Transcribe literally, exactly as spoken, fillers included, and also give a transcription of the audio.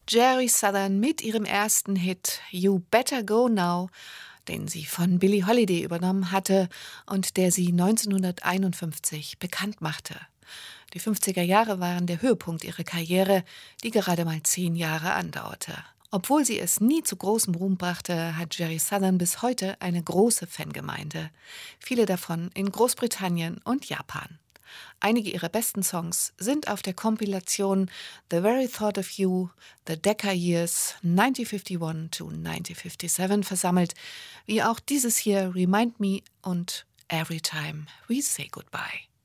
Jerry Southern mit ihrem ersten Hit You Better Go Now, den sie von Billie Holiday übernommen hatte und der sie neunzehnhunderteinundfünfzig bekannt machte. Die fünfziger Jahre waren der Höhepunkt ihrer Karriere, die gerade mal zehn Jahre andauerte. Obwohl sie es nie zu großem Ruhm brachte, hat Jerry Southern bis heute eine große Fangemeinde. Viele davon in Großbritannien und Japan. Einige ihrer besten Songs sind auf der Kompilation The Very Thought of You, The Decca Years neunzehnhunderteinundfünfzig to neunzehnhundertsiebenundfünfzig versammelt, wie auch dieses hier Remind Me und Every Time We Say Goodbye.